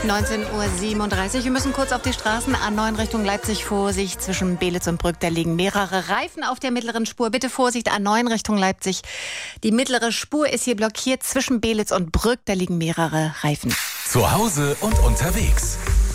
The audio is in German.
19:37 Uhr. Wir müssen kurz auf die Straßen. A9 Richtung Leipzig. Vorsicht zwischen Belitz und Brück. Da liegen mehrere Reifen auf der mittleren Spur. Bitte Vorsicht, A9 Richtung Leipzig. Die mittlere Spur ist hier blockiert zwischen Belitz und Brück. Da liegen mehrere Reifen. Zu Hause und unterwegs.